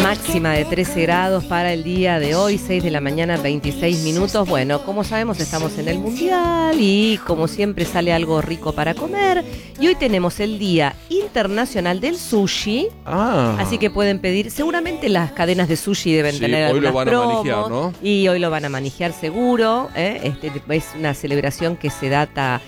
Máxima de 13 grados para el día de hoy, 6 de la mañana, 26 minutos. Bueno, como sabemos, estamos en el Mundial y como siempre sale algo rico para comer. Y hoy tenemos el Día Internacional del Sushi. Así que pueden pedir, seguramente las cadenas de sushi deben tener hoy lo van promos, a manejar, ¿no? Y hoy lo van a manejar seguro. Es una celebración que se data